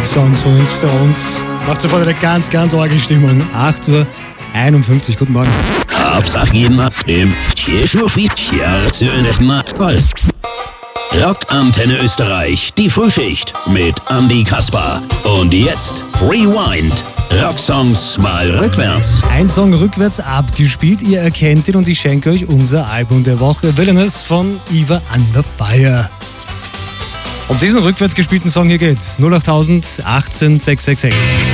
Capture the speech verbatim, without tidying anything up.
Rocksongs von den Stones. Macht sofort eine ganz, ganz arge Stimmung. acht Uhr einundfünfzig, guten Morgen. Hauptsache jeden im Rockantenne Österreich, die Frühschicht mit Andy Kaspar. Und jetzt Rewind. Rocksongs mal rückwärts. Ein Song rückwärts abgespielt, ihr erkennt ihn und ich schenke euch unser Album der Woche, Villainous von Eva Under Fire. Um diesen rückwärts gespielten Song hier geht's. null acht null null achtzehn sechshundertsechsundsechzig.